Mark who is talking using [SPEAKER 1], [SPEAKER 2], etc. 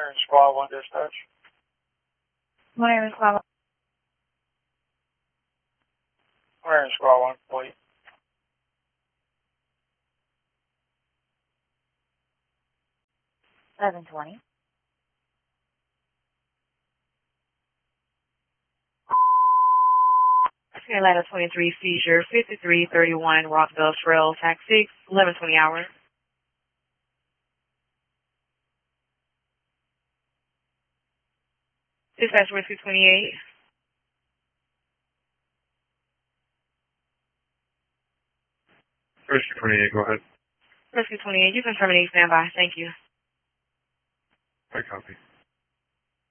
[SPEAKER 1] Squad 1 dispatch.
[SPEAKER 2] Morning, Squad 1.
[SPEAKER 1] We're in Squad 1, please.
[SPEAKER 2] $11.20. Atlanta 23 seizure, 5331 Rockville Trail, Tax 6, 11:20 hour. Dispatch Rescue 28.
[SPEAKER 3] Rescue 28, go ahead.
[SPEAKER 2] Rescue 28, you can terminate standby. Thank you.
[SPEAKER 3] I copy.